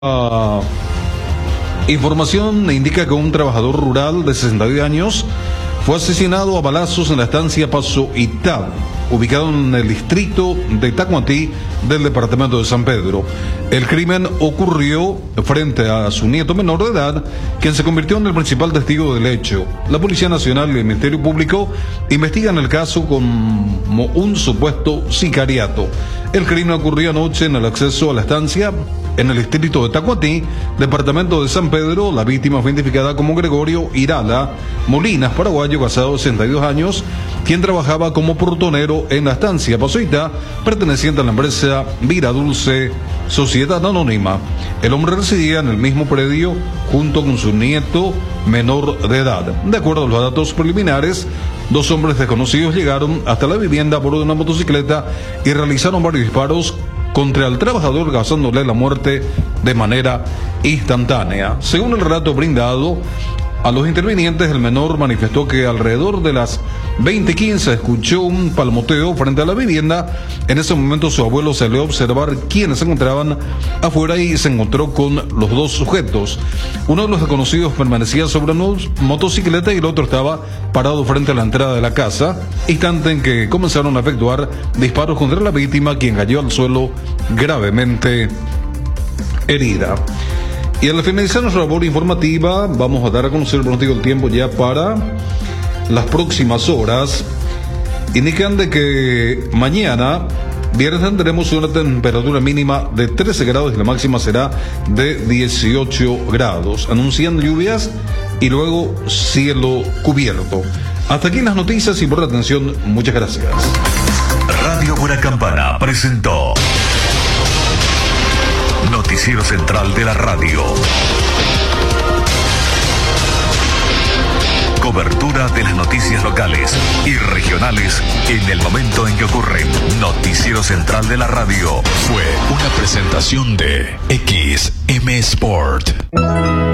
Información indica que un trabajador rural de 62 años fue asesinado a balazos en la estancia Paso Itá, ubicado en el distrito de Tacuantí del departamento de San Pedro. El crimen ocurrió frente a su nieto menor de edad, quien se convirtió en el principal testigo del hecho. La Policía Nacional y el Ministerio Público investigan el caso como un supuesto sicariato. El crimen ocurrió anoche en el acceso a la estancia en el distrito de Tacuantí, departamento de San Pedro. La víctima fue identificada como Gregorio Irala Molinas, paraguayo, casado de 62 años, quien trabajaba como portonero en la estancia Paso Itá, perteneciente a la empresa Vida Dulce Sociedad Anónima. El hombre residía en el mismo predio junto con su nieto menor de edad. De acuerdo a los datos preliminares, dos hombres desconocidos llegaron hasta la vivienda por una motocicleta y realizaron varios disparos contra el trabajador, causándole la muerte de manera instantánea. Según el relato brindado a los intervinientes, el menor manifestó que alrededor de las 20:15 escuchó un palmoteo frente a la vivienda. En ese momento su abuelo salió a observar quiénes se encontraban afuera y se encontró con los dos sujetos. Uno de los desconocidos permanecía sobre una motocicleta y el otro estaba parado frente a la entrada de la casa, instante en que comenzaron a efectuar disparos contra la víctima, quien cayó al suelo gravemente herida. Y al finalizar nuestra labor informativa, vamos a dar a conocer el pronóstico del tiempo ya para las próximas horas. Indican de que mañana, viernes, tendremos una temperatura mínima de 13 grados y la máxima será de 18 grados. Anuncian lluvias y luego cielo cubierto. Hasta aquí las noticias y por la atención, muchas gracias. Radio Buena Campana presentó Noticiero Central de la Radio. Cobertura de las noticias locales y regionales en el momento en que ocurren. Noticiero Central de la Radio fue una presentación de XM Sport.